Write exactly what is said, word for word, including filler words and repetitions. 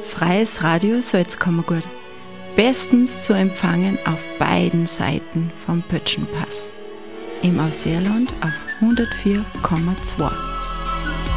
Freies Radio Salzkammergut. Bestens zu empfangen auf beiden Seiten vom Pötschenpass. Im Ausseerland auf hundertvier Komma zwei.